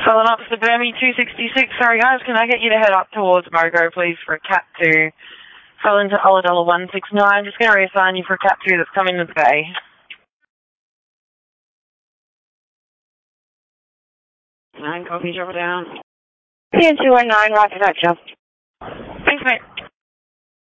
Filling up to Burmy 266. Sorry guys, can I get you to head up towards Mogo, please, for a Cat 2? Fill into Ulladulla 169. Just going to reassign you for a Cat 2 that's coming to the bay. Copy, drop it down. PN219, roger that, Joe. Thanks, mate.